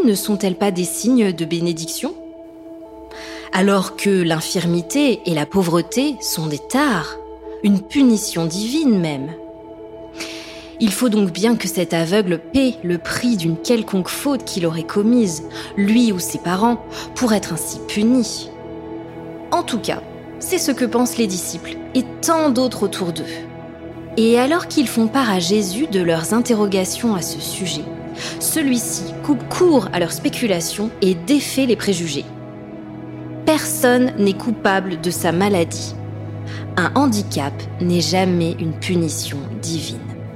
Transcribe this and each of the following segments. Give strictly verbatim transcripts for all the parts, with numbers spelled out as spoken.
ne sont-elles pas des signes de bénédiction ? Alors que l'infirmité et la pauvreté sont des tares, une punition divine même. Il faut donc bien que cet aveugle paie le prix d'une quelconque faute qu'il aurait commise, lui ou ses parents, pour être ainsi puni. En tout cas, c'est ce que pensent les disciples et tant d'autres autour d'eux. Et alors qu'ils font part à Jésus de leurs interrogations à ce sujet, celui-ci coupe court à leurs spéculations et défait les préjugés. Personne n'est coupable de sa maladie. Un handicap n'est jamais une punition divine.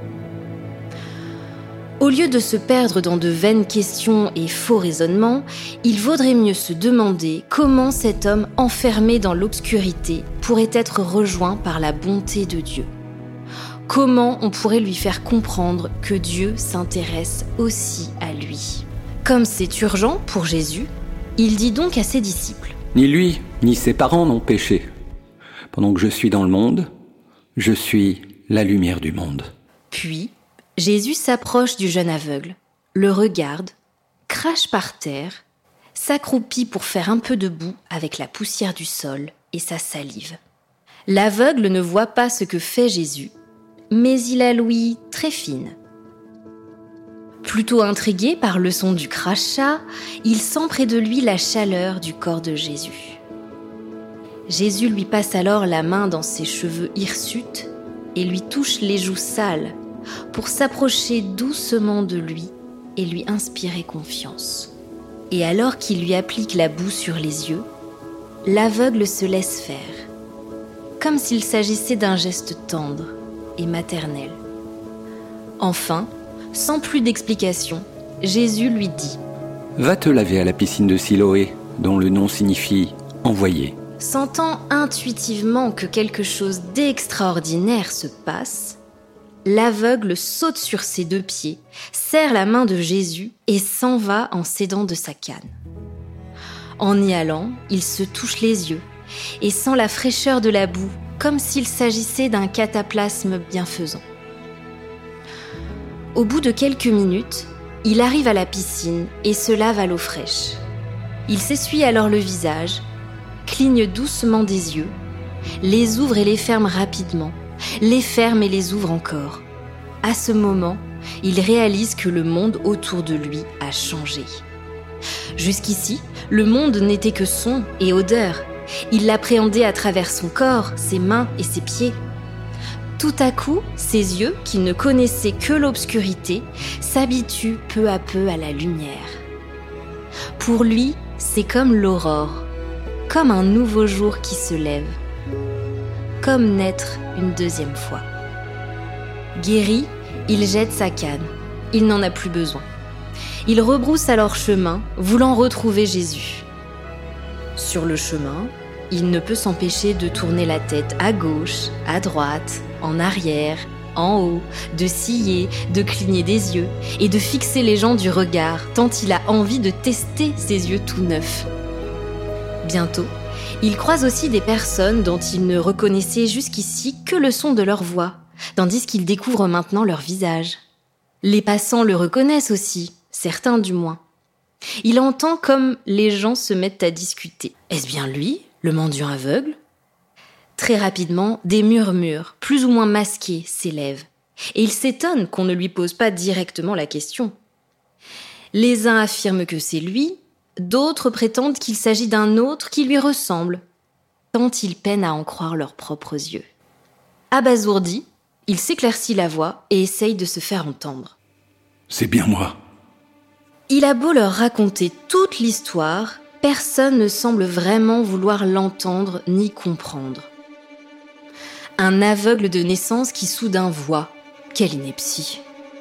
Au lieu de se perdre dans de vaines questions et faux raisonnements, il vaudrait mieux se demander comment cet homme enfermé dans l'obscurité pourrait être rejoint par la bonté de Dieu. Comment on pourrait lui faire comprendre que Dieu s'intéresse aussi à lui. Comme c'est urgent pour Jésus, il dit donc à ses disciples : Ni lui, ni ses parents n'ont péché. Pendant que je suis dans le monde, je suis la lumière du monde. Puis, Jésus s'approche du jeune aveugle, le regarde, crache par terre, s'accroupit pour faire un peu de boue avec la poussière du sol et sa salive. L'aveugle ne voit pas ce que fait Jésus, mais il a l'ouïe très fine. Plutôt intrigué par le son du crachat, il sent près de lui la chaleur du corps de Jésus. Jésus lui passe alors la main dans ses cheveux hirsutes et lui touche les joues sales pour s'approcher doucement de lui et lui inspirer confiance. Et alors qu'il lui applique la boue sur les yeux, l'aveugle se laisse faire, comme s'il s'agissait d'un geste tendre et maternel. Enfin, sans plus d'explication, Jésus lui dit : Va te laver à la piscine de Siloé, dont le nom signifie « envoyé ». Sentant intuitivement que quelque chose d'extraordinaire se passe, l'aveugle saute sur ses deux pieds, serre la main de Jésus et s'en va en s'aidant de sa canne. En y allant, il se touche les yeux et sent la fraîcheur de la boue, comme s'il s'agissait d'un cataplasme bienfaisant. Au bout de quelques minutes, il arrive à la piscine et se lave à l'eau fraîche. Il s'essuie alors le visage, cligne doucement des yeux, les ouvre et les ferme rapidement, les ferme et les ouvre encore. À ce moment, il réalise que le monde autour de lui a changé. Jusqu'ici, le monde n'était que son et odeur. Il l'appréhendait à travers son corps, ses mains et ses pieds. Tout à coup, ses yeux, qui ne connaissaient que l'obscurité, s'habituent peu à peu à la lumière. Pour lui, c'est comme l'aurore, comme un nouveau jour qui se lève, comme naître une deuxième fois. Guéri, il jette sa canne. Il n'en a plus besoin. Il rebrousse alors chemin, voulant retrouver Jésus. Sur le chemin, il ne peut s'empêcher de tourner la tête à gauche, à droite, en arrière, en haut, de scier, de cligner des yeux et de fixer les gens du regard, tant il a envie de tester ses yeux tout neufs. Bientôt, il croise aussi des personnes dont il ne reconnaissait jusqu'ici que le son de leur voix, tandis qu'il découvre maintenant leur visage. Les passants le reconnaissent aussi, certains du moins. Il entend comme les gens se mettent à discuter. Est-ce bien lui, le mendiant aveugle ? Très rapidement, des murmures, plus ou moins masqués, s'élèvent, et il s'étonne qu'on ne lui pose pas directement la question. Les uns affirment que c'est lui, d'autres prétendent qu'il s'agit d'un autre qui lui ressemble, tant ils peinent à en croire leurs propres yeux. Abasourdi, il s'éclaircit la voix et essaye de se faire entendre. C'est bien moi. Il a beau leur raconter toute l'histoire, personne ne semble vraiment vouloir l'entendre ni comprendre. Un aveugle de naissance qui soudain voit. Quelle ineptie.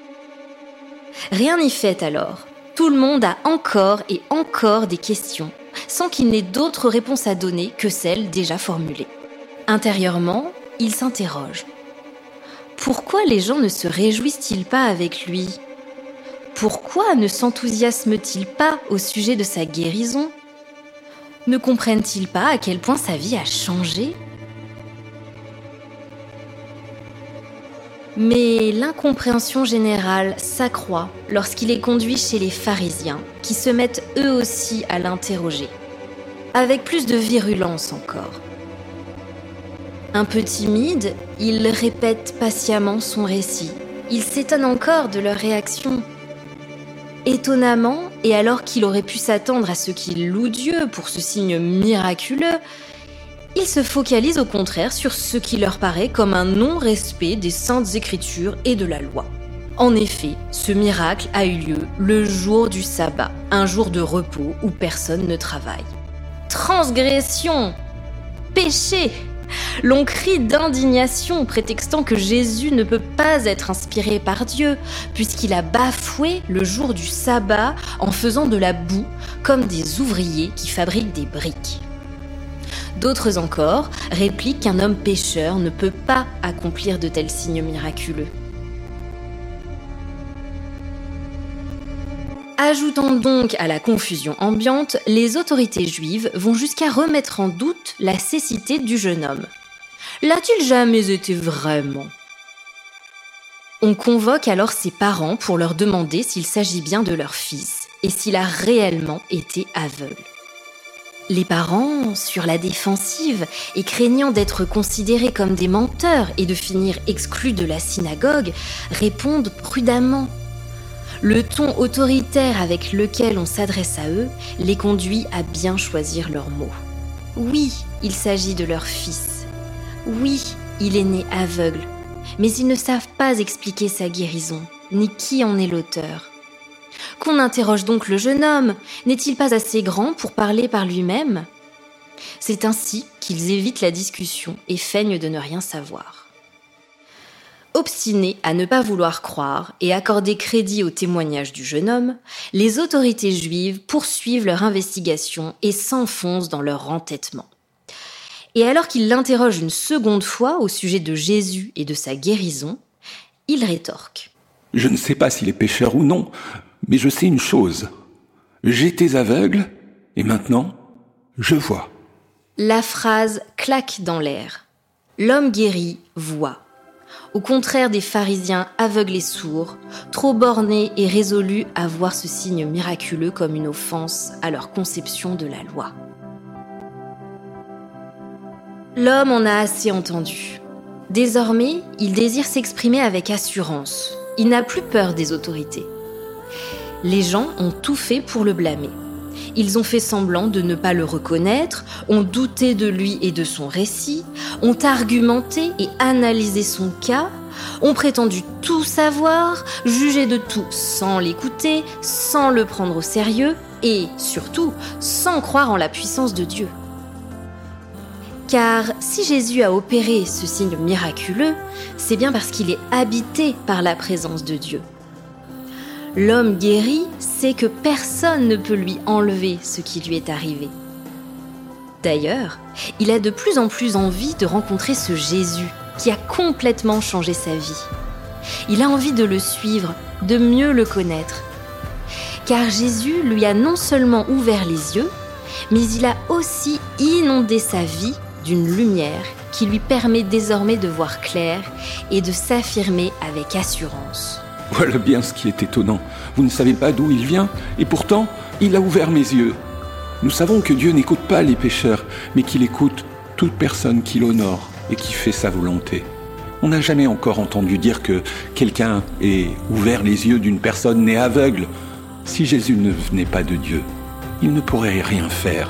Rien n'y fait alors. Tout le monde a encore et encore des questions, sans qu'il n'ait d'autres réponses à donner que celles déjà formulées. Intérieurement, il s'interroge. Pourquoi les gens ne se réjouissent-ils pas avec lui ? Pourquoi ne s'enthousiasment-ils pas au sujet de sa guérison ? Ne comprennent-ils pas à quel point sa vie a changé ? Mais l'incompréhension générale s'accroît lorsqu'il est conduit chez les pharisiens, qui se mettent eux aussi à l'interroger, avec plus de virulence encore. Un peu timide, il répète patiemment son récit. Il s'étonne encore de leur réaction. Étonnamment, et alors qu'il aurait pu s'attendre à ce qu'ils louent Dieu pour ce signe miraculeux, il se focalise au contraire sur ce qui leur paraît comme un non-respect des saintes écritures et de la loi. En effet, ce miracle a eu lieu le jour du sabbat, un jour de repos où personne ne travaille. Transgression! Péché! L'on crie d'indignation, prétextant que Jésus ne peut pas être inspiré par Dieu, puisqu'il a bafoué le jour du sabbat en faisant de la boue, comme des ouvriers qui fabriquent des briques. D'autres encore répliquent qu'un homme pécheur ne peut pas accomplir de tels signes miraculeux. Ajoutant donc à la confusion ambiante, les autorités juives vont jusqu'à remettre en doute la cécité du jeune homme. L'a-t-il jamais été vraiment ? On convoque alors ses parents pour leur demander s'il s'agit bien de leur fils et s'il a réellement été aveugle. Les parents, sur la défensive et craignant d'être considérés comme des menteurs et de finir exclus de la synagogue, répondent prudemment. Le ton autoritaire avec lequel on s'adresse à eux les conduit à bien choisir leurs mots. Oui, il s'agit de leur fils. Oui, il est né aveugle, mais ils ne savent pas expliquer sa guérison, ni qui en est l'auteur. Qu'on interroge donc le jeune homme, n'est-il pas assez grand pour parler par lui-même ? C'est ainsi qu'ils évitent la discussion et feignent de ne rien savoir. Obstinés à ne pas vouloir croire et accorder crédit au témoignage du jeune homme, les autorités juives poursuivent leur investigation et s'enfoncent dans leur entêtement. Et alors qu'ils l'interrogent une seconde fois au sujet de Jésus et de sa guérison, il rétorque. « Je ne sais pas s'il est pécheur ou non, mais je sais une chose. J'étais aveugle et maintenant, je vois. » La phrase claque dans l'air. L'homme guéri voit. Au contraire des pharisiens aveugles et sourds, trop bornés et résolus à voir ce signe miraculeux comme une offense à leur conception de la loi. L'homme en a assez entendu. Désormais, il désire s'exprimer avec assurance. Il n'a plus peur des autorités. Les gens ont tout fait pour le blâmer. Ils ont fait semblant de ne pas le reconnaître, ont douté de lui et de son récit, ont argumenté et analysé son cas, ont prétendu tout savoir, jugé de tout sans l'écouter, sans le prendre au sérieux et, surtout, sans croire en la puissance de Dieu. Car si Jésus a opéré ce signe miraculeux, c'est bien parce qu'il est habité par la présence de Dieu. L'homme guéri sait que personne ne peut lui enlever ce qui lui est arrivé. D'ailleurs, il a de plus en plus envie de rencontrer ce Jésus qui a complètement changé sa vie. Il a envie de le suivre, de mieux le connaître. Car Jésus lui a non seulement ouvert les yeux, mais il a aussi inondé sa vie d'une lumière qui lui permet désormais de voir clair et de s'affirmer avec assurance. Voilà bien ce qui est étonnant. Vous ne savez pas d'où il vient, et pourtant, il a ouvert mes yeux. Nous savons que Dieu n'écoute pas les pécheurs, mais qu'il écoute toute personne qui l'honore et qui fait sa volonté. On n'a jamais encore entendu dire que quelqu'un ait ouvert les yeux d'une personne née aveugle. Si Jésus ne venait pas de Dieu, il ne pourrait rien faire.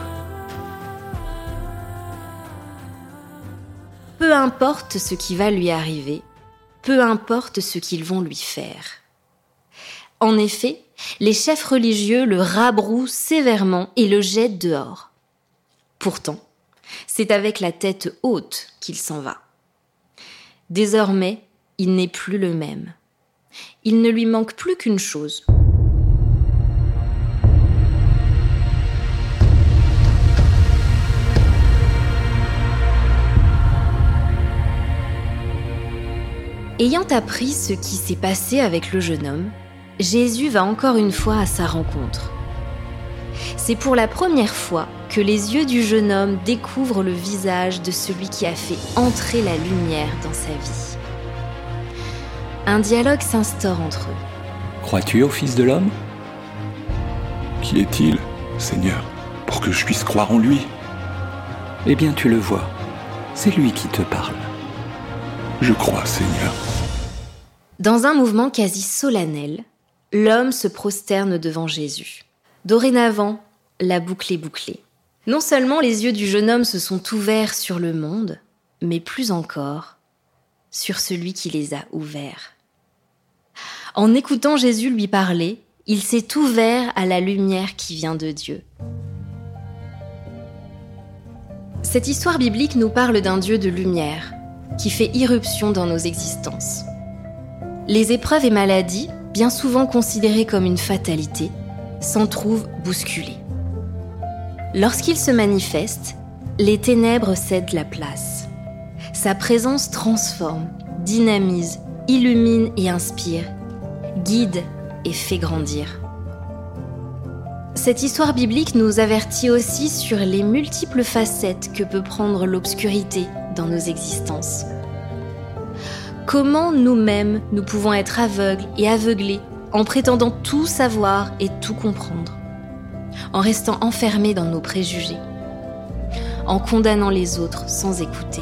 Peu importe ce qui va lui arriver, peu importe ce qu'ils vont lui faire. En effet, les chefs religieux le rabrouent sévèrement et le jettent dehors. Pourtant, c'est avec la tête haute qu'il s'en va. Désormais, il n'est plus le même. Il ne lui manque plus qu'une chose. Ayant appris ce qui s'est passé avec le jeune homme, Jésus va encore une fois à sa rencontre. C'est pour la première fois que les yeux du jeune homme découvrent le visage de celui qui a fait entrer la lumière dans sa vie. un dialogue s'instaure entre eux. Crois-tu au Fils de l'homme ? Qui est-il, Seigneur, pour que je puisse croire en lui ? Eh bien, tu le vois, c'est lui qui te parle. Je crois, Seigneur. Dans un mouvement quasi solennel, l'homme se prosterne devant Jésus. Dorénavant, la boucle est bouclée. Non seulement les yeux du jeune homme se sont ouverts sur le monde, mais plus encore, sur celui qui les a ouverts. En écoutant Jésus lui parler, il s'est ouvert à la lumière qui vient de Dieu. Cette histoire biblique nous parle d'un Dieu de lumière, qui fait irruption dans nos existences. Les épreuves et maladies, bien souvent considérées comme une fatalité, s'en trouvent bousculées. Lorsqu'il se manifeste, les ténèbres cèdent la place. Sa présence transforme, dynamise, illumine et inspire, guide et fait grandir. Cette histoire biblique nous avertit aussi sur les multiples facettes que peut prendre l'obscurité dans nos existences. Comment nous-mêmes nous pouvons être aveugles et aveuglés en prétendant tout savoir et tout comprendre, en restant enfermés dans nos préjugés, en condamnant les autres sans écouter.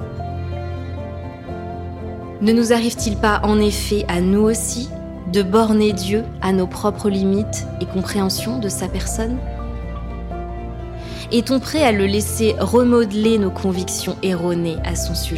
Ne nous arrive-t-il pas en effet à nous aussi de borner Dieu à nos propres limites et compréhension de sa personne ? Est-on prêt à le laisser remodeler nos convictions erronées à son sujet ?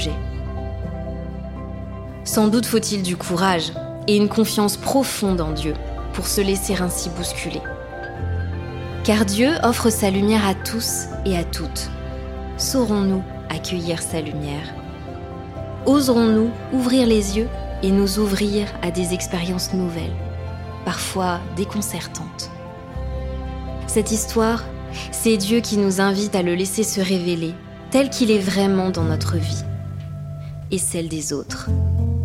Sans doute faut-il du courage et une confiance profonde en Dieu pour se laisser ainsi bousculer. Car Dieu offre sa lumière à tous et à toutes. Saurons-nous accueillir sa lumière ? Oserons-nous ouvrir les yeux et nous ouvrir à des expériences nouvelles, parfois déconcertantes ? Cette histoire, c'est Dieu qui nous invite à le laisser se révéler tel qu'il est vraiment dans notre vie et celle des autres.